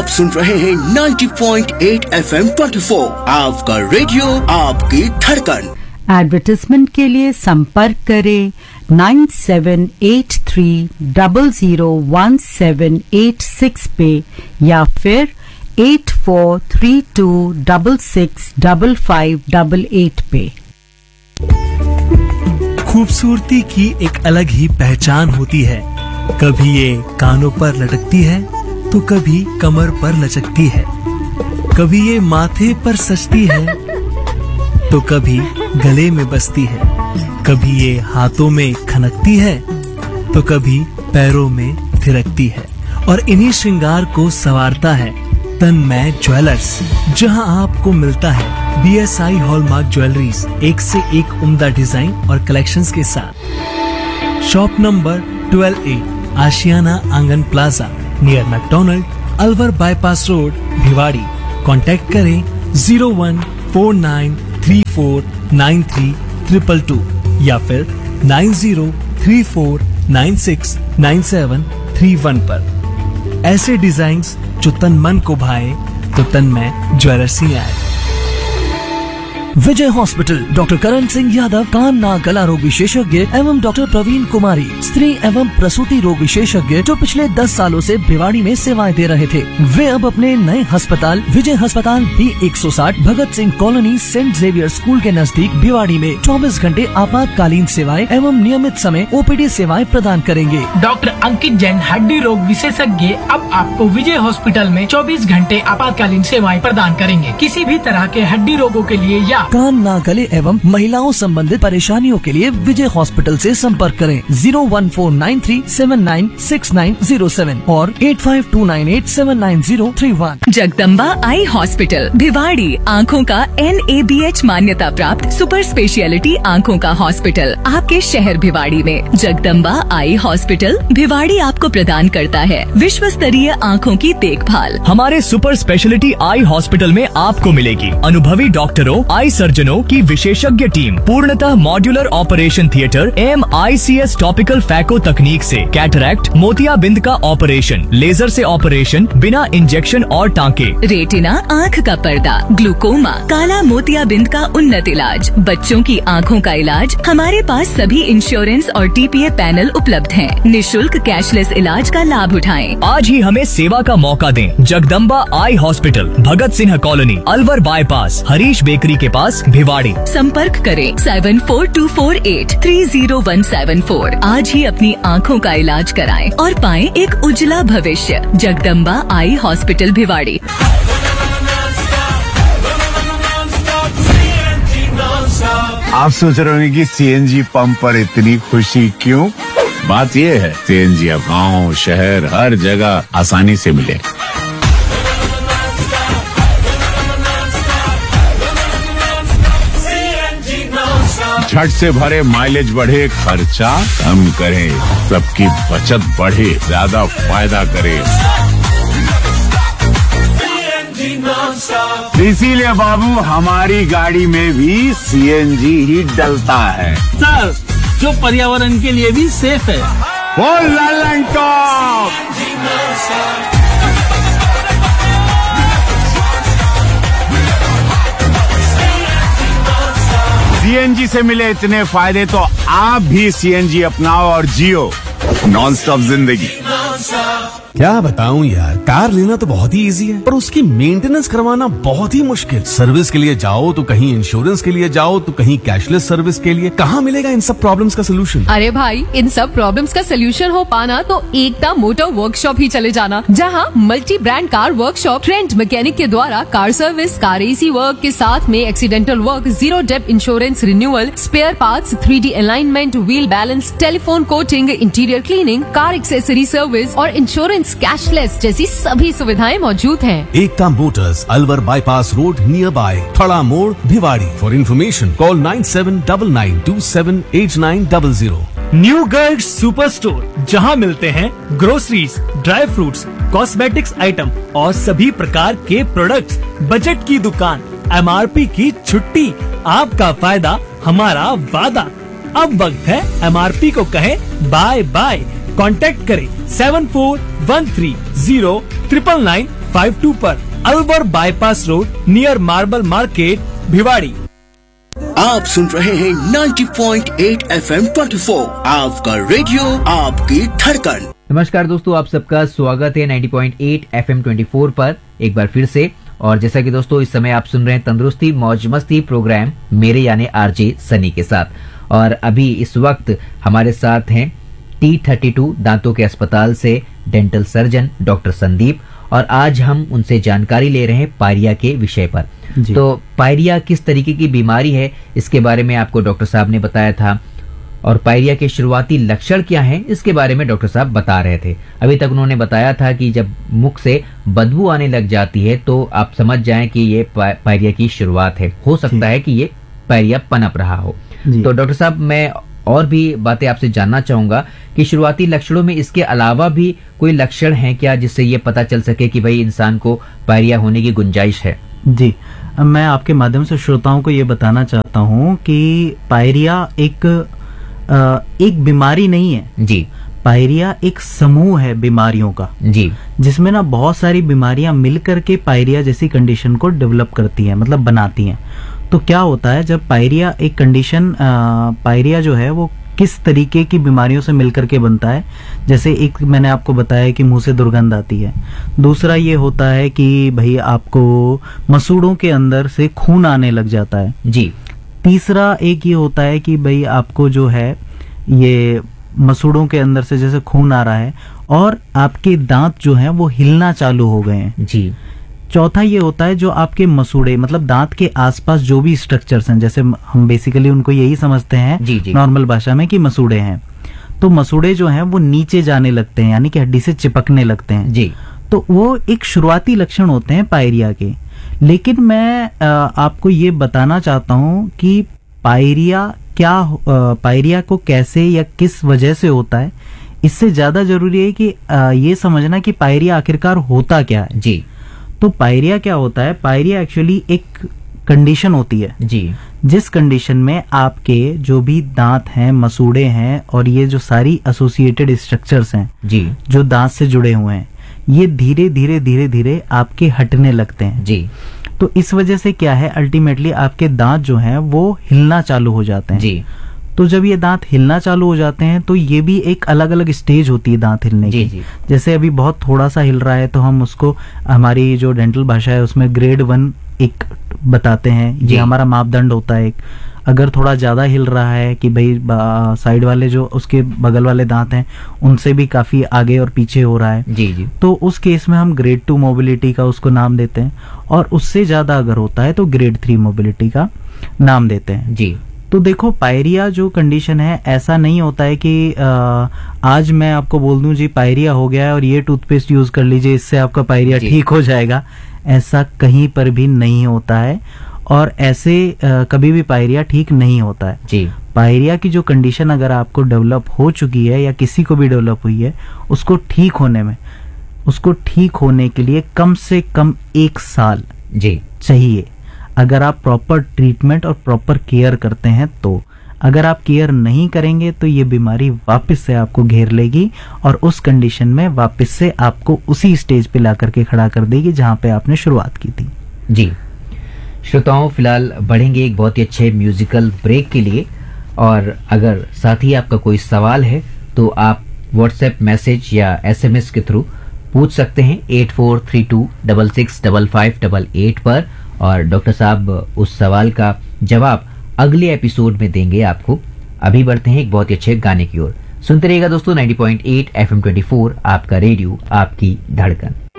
आप सुन रहे हैं 90.8 FM 24, आपका रेडियो आपकी धड़कन। एडवर्टाइजमेंट के लिए संपर्क करें 9783001786 पे या फिर 8432665588 पे। खूबसूरती की एक अलग ही पहचान होती है। कभी ये कानों पर लटकती है तो कभी कमर पर लचकती है, कभी ये माथे पर सजती है तो कभी गले में बसती है, कभी ये हाथों में खनकती है तो कभी पैरों में थिरकती है। और इन्हीं श्रृंगार को संवारता है तन्मय ज्वेलर्स, जहां आपको मिलता है BSI हॉलमार्क ज्वेलरीज, एक से एक उम्दा डिजाइन और कलेक्शंस के साथ। शॉप नंबर 12A, आशियाना आंगन plaza, near McDonald, Alwar bypass road, Bhiwadi. Contact करें 0149349322 या फिर 9034969731 पर। ऐसे डिजाइन्स जो तन मन को भाए तो तन्मय ज्वेलर्स ही आए। विजय हॉस्पिटल, डॉक्टर करण सिंह यादव, कान नाक गला रोग विशेषज्ञ एवं डॉक्टर प्रवीण कुमारी, स्त्री एवं प्रसूति रोग विशेषज्ञ, जो पिछले 10 सालों से भिवाड़ी में सेवाएं दे रहे थे। वे अब अपने नए अस्पताल विजय अस्पताल B160 Bhagat Singh colony Saint Xavier school के नजदीक भिवाड़ी में 24 घंटे आपातकालीन सेवाएं एवं नियमित समय OPD सेवाएं प्रदान करेंगे। डॉक्टर अंकित जैन, हड्डी रोग विशेषज्ञ, अब आपको विजय हॉस्पिटल में 24 घंटे आपातकालीन सेवाएं प्रदान करेंगे। किसी भी तरह के हड्डी रोगों के लिए या कान नाक गले एवं महिलाओं संबंधित परेशानियों के लिए विजय हॉस्पिटल से संपर्क करें 01493796907 और 8529879031। जगदम्बा आई हॉस्पिटल भिवाड़ी, आँखों का NABH मान्यता प्राप्त सुपर स्पेशलिटी आँखों का हॉस्पिटल आपके शहर भिवाड़ी में। जगदम्बा आई हॉस्पिटल भिवाड़ी आपको प्रदान करता है विश्व स्तरीय आँखों की देखभाल। हमारे सुपर स्पेशलिटी आई हॉस्पिटल में आपको मिलेगी अनुभवी डॉक्टरों, आई सर्जनों की विशेषज्ञ टीम, पूर्णतः modular operation theatre, MICS topical phaco तकनीक से कैटरैक्ट, मोतियाबिंद का ऑपरेशन, लेजर से ऑपरेशन बिना इंजेक्शन और टांके, रेटिना आँख का पर्दा, ग्लूकोमा, काला मोतियाबिंद का उन्नत इलाज, बच्चों की आँखों का इलाज। हमारे पास सभी इंश्योरेंस और TPA पैनल उपलब्ध हैं। निशुल्क कैशलेस इलाज का लाभ उठाएं। आज ही हमें सेवा का मौका दें। Jagdamba eye hospital, Bhagat Singh colony, Alwar bypass, Harish bakery के पास, भिवाड़ी। संपर्क करें 7424830174। आज ही अपनी आँखों का इलाज कराएं और पाएं एक उज्जवला भविष्य। Jagdamba eye hospital Bhiwadi. आप सोच रहे होंगे कि CNG पंप पर इतनी खुशी क्यों? बात ये है, CNG अब गाँव शहर हर जगह आसानी से मिले। झट से भरे, माइलेज बढ़े, खर्चा कम करे, सबकी बचत बढ़े, ज्यादा फायदा करे। इसीलिए बाबू हमारी गाड़ी में भी CNG ही डलता है सर, जो पर्यावरण के लिए भी सेफ है। वो ललन टॉप। CNG से मिले इतने फायदे तो आप भी CNG अपनाओ और जियो नॉन स्टॉप जिंदगी। क्या बताऊं यार, कार लेना तो बहुत ही इजी है पर उसकी मेंटेनेंस करवाना बहुत ही मुश्किल। सर्विस के लिए जाओ तो कहीं इंश्योरेंस के लिए जाओ तो कहीं कैशलेस सर्विस के लिए। कहाँ मिलेगा इन सब प्रॉब्लम्स का सोल्यूशन? अरे भाई, इन सब प्रॉब्लम्स का सोल्यूशन हो पाना तो एकता मोटर वर्कशॉप ही चले जाना, जहाँ multi brand car workshop trend mechanic के द्वारा car service, car AC work के साथ में accidental work, zero depth insurance renewal, spare parts, 3D alignment, wheel balance, telephone coating, interior cleaning, car accessory service और insurance cashless जैसी सभी सुविधाएं मौजूद हैं। एकता Motors, Alwar bypass road, near by थड़ा मोड़, Bhiwadi. For information call 9799278900। New Garg super store, जहां मिलते हैं groceries, dry fruits, cosmetics item और सभी प्रकार के प्रोडक्ट्स। बजट की दुकान, MRP की छुट्टी, आपका फायदा हमारा वादा। अब वक्त है MRP को कहें बाय बाय। कांटेक्ट करें 7413099952 पर। Alwar bypass road near marble market Bhiwadi. आप सुन रहे हैं 90.8 FM 24 आपका रेडियो आपकी धड़कन। नमस्कार दोस्तों, आप सबका स्वागत है 90.8 FM 24 पर एक बार फिर से। और जैसा कि दोस्तों इस समय आप सुन रहे हैं तंदुरुस्ती मौज मस्ती प्रोग्राम मेरे यानी आरजे सनी के साथ। और अभी इस वक्त हमारे साथ हैं T32 दांतों के अस्पताल से डेंटल सर्जन डॉक्टर संदीप, और आज हम उनसे जानकारी ले रहे हैं पायरिया के विषय पर। तो पायरिया किस तरीके की बीमारी है इसके बारे में आपको डॉक्टर साहब ने बताया था, और पायरिया के शुरुआती लक्षण क्या हैं इसके बारे में डॉक्टर साहब बता रहे थे। अभी तक उन्होंने बताया था कि जब मुख से बदबू आने लग जाती है तो आप समझ जाएं कि ये पायरिया की शुरुआत है। हो सकता है कि ये पायरिया पनप रहा हो। तो डॉक्टर साहब मैं और भी बातें आपसे जानना चाहूंगा कि शुरुआती लक्षणों में इसके अलावा भी कोई लक्षण हैं क्या जिससे ये पता चल सके कि भाई इंसान को पायरिया होने की गुंजाइश है? जी, मैं आपके माध्यम से श्रोताओं को ये बताना चाहता हूँ कि पायरिया एक बीमारी नहीं है जी। पायरिया एक समूह है बीमारियों का जी, जिसमें ना बहुत सारी बीमारियां मिलकर के पायरिया जैसी कंडीशन को डेवलप करती हैं, मतलब बनाती हैं। तो क्या होता है जब पायरिया एक कंडीशन पायरिया जो है वो किस तरीके की बीमारियों से मिलकर के बनता है, जैसे एक मैंने आपको बताया कि मुंह से दुर्गंध आती है। दूसरा ये होता है कि भाई आपको मसूड़ों के अंदर से खून आने लग जाता है जी। तीसरा एक ये होता है कि भाई आपको जो है ये मसूड़ों के अंदर से जैसे खून आ रहा है और आपके दांत जो हैं वो हिलना चालू हो गए हैं जी। चौथा ये होता है जो आपके मसूड़े मतलब दांत के आसपास जो भी स्ट्रक्चर्स हैं, जैसे हम बेसिकली उनको यही समझते हैं नॉर्मल भाषा में कि मसूड़े हैं, तो मसूड़े जो हैं वो नीचे जाने लगते हैं, यानी कि हड्डी से चिपकने लगते हैं जी। तो वो एक शुरुआती लक्षण होते हैं पायरिया के। लेकिन मैं आपको ये बताना चाहता हूँ कि पायरिया को कैसे या किस वजह से होता है, इससे ज्यादा जरूरी है कि ये समझना कि पायरिया आखिरकार होता क्या है जी। तो पायरिया क्या होता है? पायरिया एक्चुअली एक कंडीशन होती है जी, जिस कंडीशन में आपके जो भी दांत हैं, मसूड़े हैं और ये जो सारी एसोसिएटेड स्ट्रक्चर्स हैं जी, जो दांत से जुड़े हुए हैं, ये धीरे धीरे धीरे धीरे आपके हटने लगते हैं जी। तो इस वजह से क्या है, अल्टीमेटली आपके दांत जो हैं वो हिलना चालू हो जाते हैं जी। तो जब ये दांत हिलना चालू हो जाते हैं तो ये भी एक अलग अलग स्टेज होती है दांत हिलने की जी। जैसे अभी बहुत थोड़ा सा हिल रहा है तो हम उसको, हमारी जो डेंटल भाषा है उसमें ग्रेड 1 एक बताते हैं, ये हमारा मापदंड होता है एक। अगर थोड़ा ज्यादा हिल रहा है कि भाई साइड वाले जो उसके बगल वाले दांत हैं उनसे भी काफी आगे और पीछे हो रहा है जी जी, तो उस केस में हम ग्रेड 2 मोबिलिटी का उसको नाम देते हैं, और उससे ज्यादा अगर होता है तो ग्रेड 3 मोबिलिटी का नाम देते हैं जी। तो देखो, पायरिया जो कंडीशन है, ऐसा नहीं होता है कि आज मैं आपको बोल दूं जी पायरिया हो गया है और ये टूथपेस्ट यूज कर लीजिए इससे आपका पायरिया ठीक हो जाएगा, ऐसा कहीं पर भी नहीं होता है। और ऐसे कभी भी पायरिया ठीक नहीं होता है जी। पायरिया की जो कंडीशन अगर आपको डेवलप हो चुकी है या किसी को भी डेवलप हुई है, उसको ठीक होने के लिए कम से कम 1 साल जी चाहिए, अगर आप प्रॉपर ट्रीटमेंट और प्रॉपर केयर करते हैं तो। अगर आप केयर नहीं करेंगे तो ये बीमारी वापस से आपको घेर लेगी और उस कंडीशन में वापस से आपको उसी स्टेज पे ला करके खड़ा कर देगी जहां पे आपने शुरुआत की थी जी। श्रोताओं, फिलहाल बढ़ेंगे एक बहुत ही अच्छे म्यूजिकल ब्रेक के लिए, और अगर साथ ही आपका कोई सवाल है तो आप व्हाट्सएप मैसेज या SMS के थ्रू पूछ सकते हैं 8432665588 पर, और डॉक्टर साहब उस सवाल का जवाब अगले एपिसोड में देंगे आपको। अभी बढ़ते हैं एक बहुत ही अच्छे गाने की ओर। सुनते रहिएगा दोस्तों 90.8 FM 24 आपका रेडियो आपकी धड़कन।